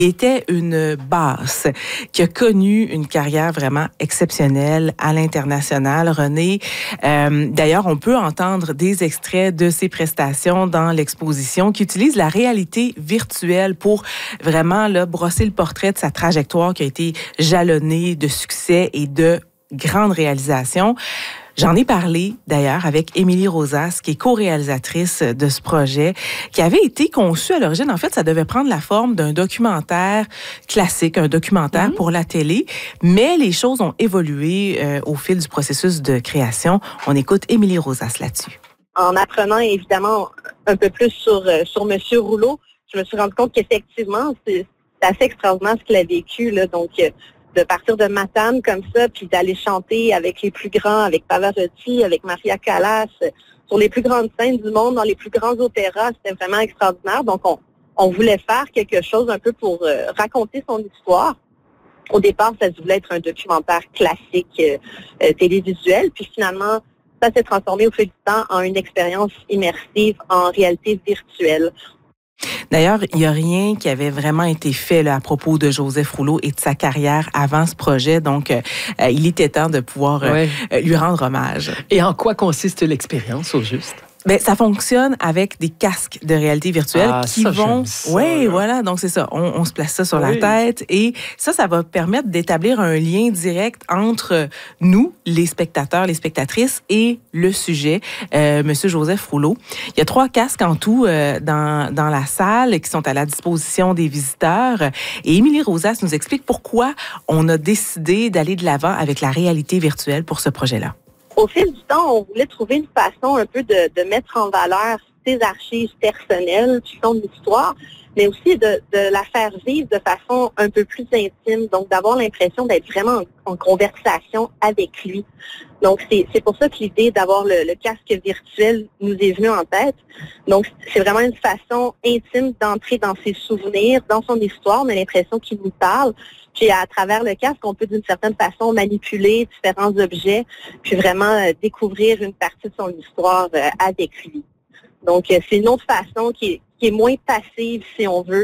était une basse qui a connu une carrière vraiment exceptionnelle à l'international. René, d'ailleurs, on peut entendre des extraits de ses prestations dans l'exposition qui utilise la réalité virtuelle pour vraiment là, brosser le portrait de sa trajectoire qui a été jalonnée de succès et de grandes réalisations. J'en ai parlé d'ailleurs avec Émilie Rosas, qui est co-réalisatrice de ce projet, qui avait été conçu à l'origine. En fait, ça devait prendre la forme d'un documentaire classique, un documentaire pour la télé, mais les choses ont évolué au fil du processus de création. On écoute Émilie Rosas là-dessus. En apprenant évidemment un peu plus sur Monsieur Rouleau, je me suis rendu compte qu'effectivement, c'est assez extraordinaire ce qu'il a vécu, là. Donc, de partir de Matane comme ça, puis d'aller chanter avec les plus grands, avec Pavarotti, avec Maria Callas, sur les plus grandes scènes du monde, dans les plus grands opéras, c'était vraiment extraordinaire. Donc, on voulait faire quelque chose un peu pour raconter son histoire. Au départ, ça voulait être un documentaire classique télévisuel, puis finalement, ça s'est transformé au fil du temps en une expérience immersive en réalité virtuelle. D'ailleurs, il n'y a rien qui avait vraiment été fait là, à propos de Joseph Rouleau et de sa carrière avant ce projet. Donc, il était temps de pouvoir lui rendre hommage. Et en quoi consiste l'expérience, au juste? Ben, ça fonctionne avec des casques de réalité virtuelle qui vont... Oui, voilà. Donc, c'est ça. On se place ça sur la tête. Et ça va permettre d'établir un lien direct entre nous, les spectateurs, les spectatrices, et le sujet, Monsieur Joseph Rouleau. Il y a 3 casques en tout dans la salle qui sont à la disposition des visiteurs. Et Émilie Rosas nous explique pourquoi on a décidé d'aller de l'avant avec la réalité virtuelle pour ce projet-là. Au fil du temps, on voulait trouver une façon un peu de mettre en valeur ses archives personnelles, puis son histoire, mais aussi de la faire vivre de façon un peu plus intime, donc d'avoir l'impression d'être vraiment en conversation avec lui. Donc, c'est pour ça que l'idée d'avoir le casque virtuel nous est venue en tête. Donc, c'est vraiment une façon intime d'entrer dans ses souvenirs, dans son histoire. On a l'impression qu'il nous parle. Puis, à travers le casque, on peut d'une certaine façon manipuler différents objets, puis vraiment découvrir une partie de son histoire avec lui. Donc, c'est une autre façon qui est moins passive, si on veut,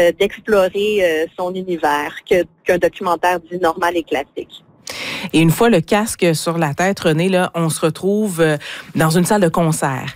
d'explorer son univers qu'un documentaire dit normal et classique. Et une fois le casque sur la tête, René, là, on se retrouve dans une salle de concert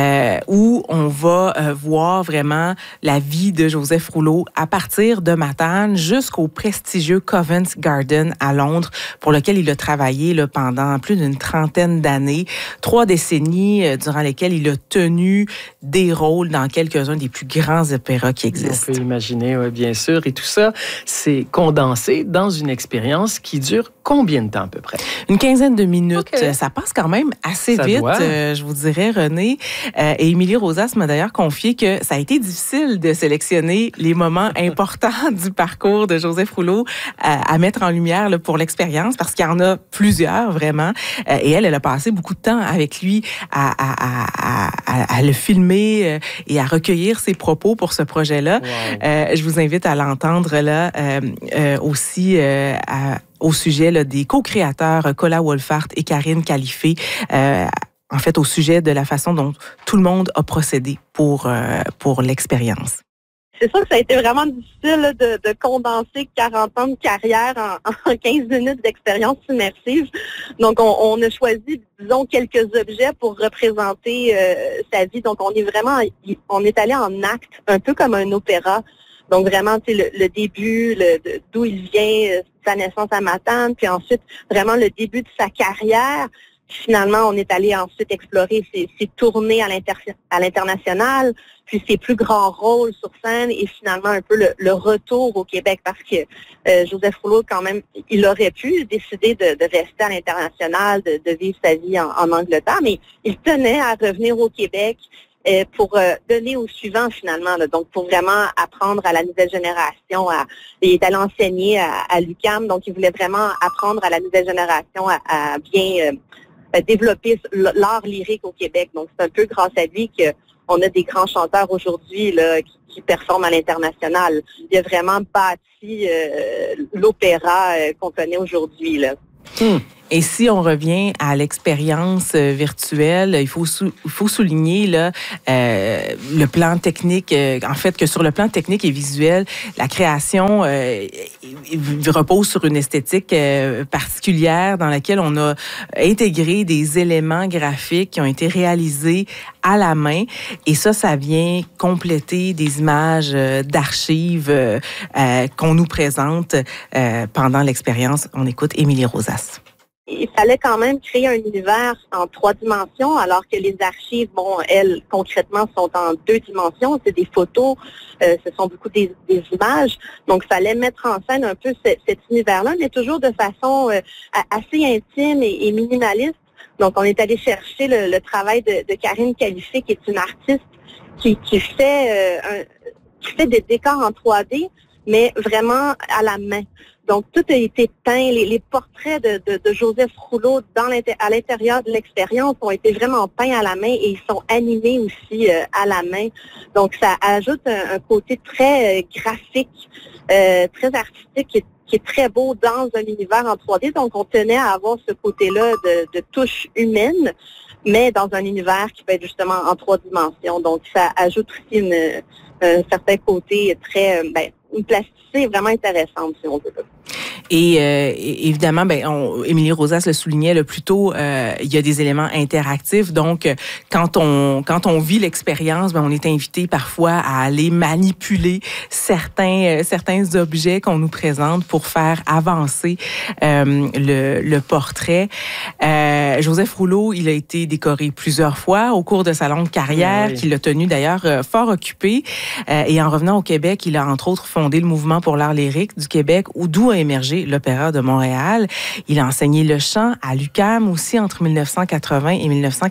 où on va voir vraiment la vie de Joseph Rouleau à partir de Matane jusqu'au prestigieux Covent Garden à Londres, pour lequel il a travaillé là, pendant plus d'une trentaine d'années, 3 décennies durant lesquelles il a tenu des rôles dans quelques-uns des plus grands opéras qui existent. On peut imaginer, oui, bien sûr. Et tout ça, c'est condensé dans une expérience qui dure combien de temps à peu près? Une quinzaine de minutes. Okay. Ça passe quand même assez vite, je vous dirais, René. Et Émilie Rosas m'a d'ailleurs confié que ça a été difficile de sélectionner les moments importants du parcours de Joseph Rouleau à mettre en lumière là, pour l'expérience, parce qu'il y en a plusieurs, vraiment. Et elle a passé beaucoup de temps avec lui à le filmer et à recueillir ses propos pour ce projet-là. Wow. Je vous invite à l'entendre là aussi au sujet là, des co-créateurs Cola Wolfart et Karine Califé, en fait au sujet de la façon dont tout le monde a procédé pour l'expérience. C'est sûr que ça a été vraiment difficile de condenser 40 ans de carrière en 15 minutes d'expérience immersive. Donc, on a choisi, disons, quelques objets pour représenter sa vie. Donc, on est allé en acte, un peu comme un opéra. Donc, vraiment, tu sais, le début, d'où il vient, sa naissance à Matane, puis ensuite, vraiment le début de sa carrière. Puis finalement, on est allé ensuite explorer ses tournées à l'international, puis ses plus grands rôles sur scène et finalement un peu le retour au Québec parce que Joseph Rouleau, quand même, il aurait pu décider de rester à l'international, de vivre sa vie en Angleterre, mais il tenait à revenir au Québec pour donner aux suivants finalement, là, donc pour vraiment apprendre à la nouvelle génération. Il est allé enseigner à l'UQAM, donc il voulait vraiment apprendre à la nouvelle génération à bien développer l'art lyrique au Québec. Donc c'est un peu grâce à lui qu'on a des grands chanteurs aujourd'hui là, qui performent à l'international. Il a vraiment bâti l'opéra qu'on connaît aujourd'hui, là. Et si on revient à l'expérience virtuelle, il faut souligner là, le plan technique, en fait, que sur le plan technique et visuel, la création repose sur une esthétique particulière dans laquelle on a intégré des éléments graphiques qui ont été réalisés à la main. Et ça vient compléter des images d'archives qu'on nous présente pendant l'expérience. On écoute Émilie Rosas. Il fallait quand même créer un univers en 3 dimensions, alors que les archives, elles, concrètement, sont en 2 dimensions. C'est des photos, ce sont beaucoup des images. Donc, il fallait mettre en scène un peu cet univers-là, mais toujours de façon assez intime et minimaliste. Donc, on est allé chercher le travail de Karine Califé, qui est une artiste qui fait des décors en 3D, mais vraiment à la main. Donc, tout a été peint. Les portraits de Joseph Rouleau à l'intérieur de l'expérience ont été vraiment peints à la main et ils sont animés aussi à la main. Donc, ça ajoute un côté très graphique, très artistique qui est très beau dans un univers en 3D. Donc, on tenait à avoir ce côté-là de touche humaine, mais dans un univers qui peut être justement en 3 dimensions. Donc, ça ajoute aussi un certain côté très... une plasticité vraiment intéressante, si on veut. Et évidemment, Émilie Rosas le soulignait plus tôt, il y a des éléments interactifs. Donc, quand on vit l'expérience, on est invité parfois à aller manipuler certains objets qu'on nous présente pour faire avancer le portrait. Joseph Rouleau, il a été décoré plusieurs fois au cours de sa longue carrière, qu'il a tenu d'ailleurs fort occupé. Et en revenant au Québec, il a entre autres fondé le Mouvement pour l'art lyrique du Québec, d'où a émergé l'Opéra de Montréal. Il a enseigné le chant à l'UQAM aussi entre 1980 et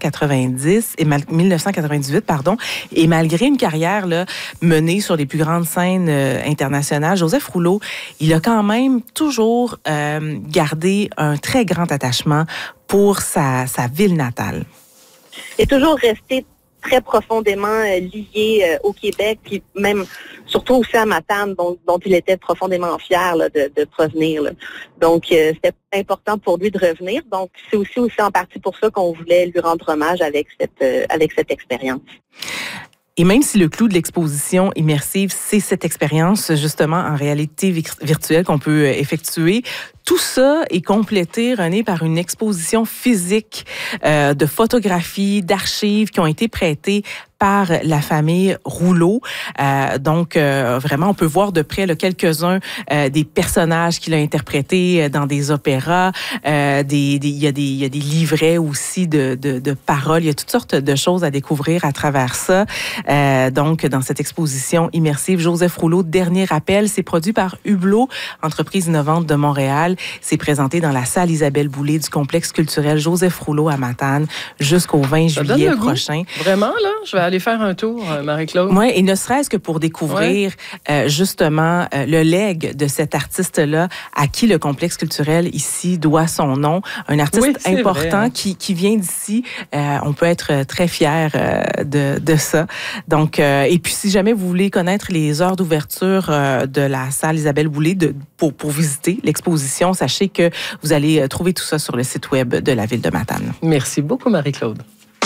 1998, pardon. Et malgré une carrière là, menée sur les plus grandes scènes internationales, Joseph Rouleau, il a quand même toujours gardé un très grand attachement pour sa ville natale. Il est toujours resté très profondément lié au Québec, puis même surtout aussi à Matane, dont il était profondément fier là, de provenir. Là. Donc, c'était important pour lui de revenir. Donc, c'est aussi en partie pour ça qu'on voulait lui rendre hommage avec cette expérience. Et même si le clou de l'exposition immersive, c'est cette expérience justement en réalité virtuelle qu'on peut effectuer, tout ça est complété, René, par une exposition physique de photographies, d'archives qui ont été prêtées par la famille Rouleau. Donc, vraiment, on peut voir de près quelques-uns des personnages qu'il a interprétés dans des opéras. Il y a des livrets aussi de paroles. Il y a toutes sortes de choses à découvrir à travers ça. Donc, dans cette exposition immersive, Joseph Rouleau, Dernier rappel, c'est produit par Hublot, entreprise innovante de Montréal. C'est présenté dans la salle Isabelle Boulay du complexe culturel Joseph Rouleau à Matane jusqu'au 20 juillet prochain. Vraiment, là? Je vais aller faire un tour, Marie-Claude. Oui, et ne serait-ce que pour découvrir justement le legs de cet artiste-là à qui le complexe culturel ici doit son nom. Un artiste important qui vient d'ici. On peut être très fiers de ça. Donc, et puis si jamais vous voulez connaître les heures d'ouverture de la salle Isabelle Boulay pour visiter l'exposition, sachez que vous allez trouver tout ça sur le site web de la ville de Matane. Merci beaucoup, Marie-Claude.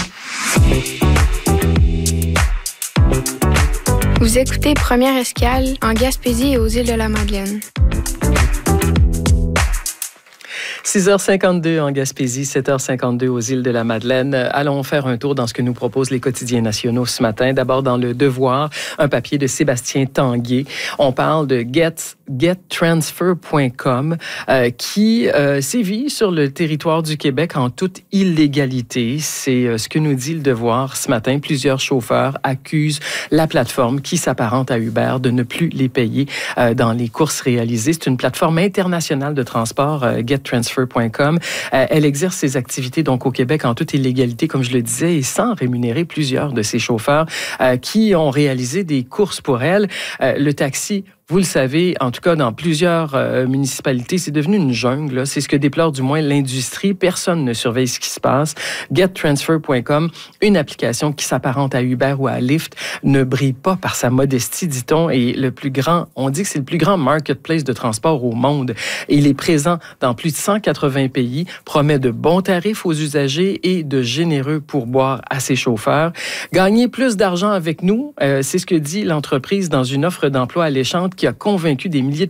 Vous écoutez Première Escale en Gaspésie et aux îles de la Madeleine. 6h52 en Gaspésie, 7h52 aux îles de la Madeleine. Allons faire un tour dans ce que nous proposent les quotidiens nationaux ce matin. D'abord, dans Le Devoir, un papier de Sébastien Tanguay. On parle de gettransfer.com qui sévit sur le territoire du Québec en toute illégalité. C'est ce que nous dit Le Devoir ce matin. Plusieurs chauffeurs accusent la plateforme qui s'apparente à Uber de ne plus les payer dans les courses réalisées. C'est une plateforme internationale de transport, gettransfer.com. Elle exerce ses activités donc au Québec en toute illégalité, comme je le disais, et sans rémunérer plusieurs de ses chauffeurs qui ont réalisé des courses pour elle. Le taxi Vous le savez, en tout cas, dans plusieurs municipalités, c'est devenu une jungle. Là. C'est ce que déplore du moins l'industrie. Personne ne surveille ce qui se passe. GetTransfer.com, une application qui s'apparente à Uber ou à Lyft, ne brille pas par sa modestie, dit-on, et on dit que c'est le plus grand marketplace de transport au monde. Et il est présent dans plus de 180 pays, promet de bons tarifs aux usagers et de généreux pourboires à ses chauffeurs. Gagner plus d'argent avec nous, c'est ce que dit l'entreprise dans une offre d'emploi alléchante qui a convaincu des milliers de